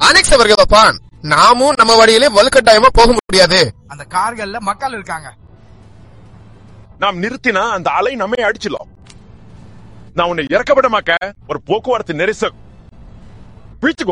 Annexe அவர்களப்பான், நாமும் நம்ம வழியிலே வலுக்கட்டாயமா போக முடியாது. அந்த கார்கள்ல மக்கள் இருக்காங்க. நாம் நிறுத்தினா அந்த அலை நம்மை அடிச்சிடும். நான் உன்னை இறக்கப்படமாக்க ஒரு போக்குவரத்து நெரிசல் பிடிச்சுக்கோ.